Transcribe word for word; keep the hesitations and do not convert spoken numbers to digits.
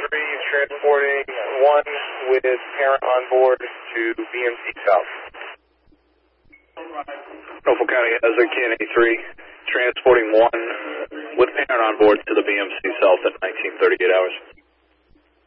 three, transporting one with parent on board to B M C South. Norfolk County Hazard, K N A three, transporting one with parent on board to the B M C South at nineteen thirty-eight hours.